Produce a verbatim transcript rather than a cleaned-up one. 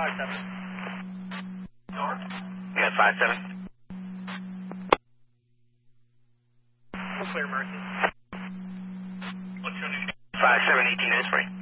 five seven. Yeah, five seven. We'll clear Mercy. five seven, eighteen is free.